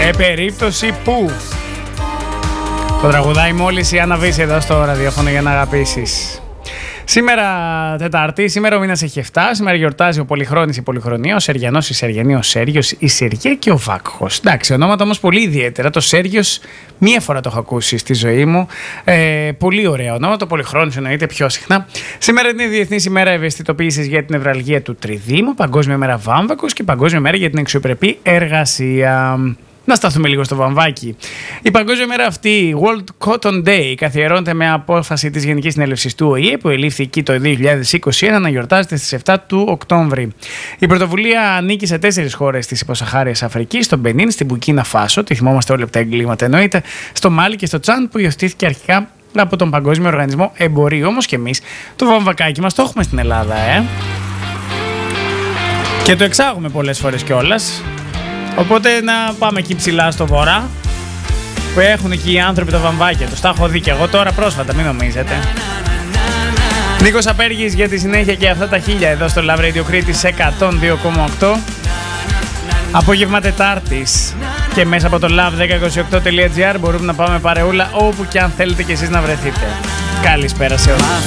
περίπτωση που το τραγουδάει μόλις η Άννα Βύση εδώ στο ραδιόφωνο για να αγαπήσεις. Σήμερα Τετάρτη, σήμερα ο μήνας έχει 7. Σήμερα γιορτάζει ο Πολυχρόνης, η Πολυχρονία, ο Σεριανός, η Σεριανή, ο Σέργιος, η Σεργία και ο Βάκχος. Εντάξει, ονόματα όμως πολύ ιδιαίτερα. Το Σέργιος μία φορά το έχω ακούσει στη ζωή μου. Πολύ ωραία ονόματα. Ο Πολυχρόνης εννοείται πιο συχνά. Σήμερα είναι η Διεθνής ημέρα ευαισθητοποίησης για την νευραλγία του τριδήμου, Παγκόσμια μέρα Βάμβακος και Παγκόσμια μέρα για την αξιοπρεπή εργασία. Να σταθούμε λίγο στο βαμβάκι. Η παγκόσμια μέρα αυτή, η World Cotton Day, καθιερώνεται με απόφαση της Γενικής Συνέλευσης του ΟΗΕ που ελήφθη εκεί το 2021 να γιορτάζεται στις 7 του Οκτώβρη. Η πρωτοβουλία ανήκει σε 4 χώρες της υποσαχάριας Αφρικής, στον Μπενίν, στην Μπουρκίνα Φάσο, τη θυμόμαστε όλοι από τα εγκλήματα εννοείται, στο Μάλι και στο Τσάντ που υιοθετήθηκε αρχικά από τον Παγκόσμιο Οργανισμό Εμπορίου. Όμως και εμείς το βαμβακάκι μας το έχουμε στην Ελλάδα, Και το εξάγουμε πολλές φορές κιόλας. Οπότε να πάμε εκεί ψηλά στο βορρά που έχουν εκεί οι άνθρωποι τα βαμβάκια τους. Τα έχω δει και εγώ τώρα πρόσφατα, μην νομίζετε. Νίκος Απέργης για τη συνέχεια και αυτά τα 1000 εδώ στο Love Radio Κρήτης 102,8. Απόγευμα Τετάρτης και μέσα από το love1028.gr μπορούμε να πάμε παρεούλα όπου και αν θέλετε κι εσείς να βρεθείτε. Καλησπέρα σε όλους.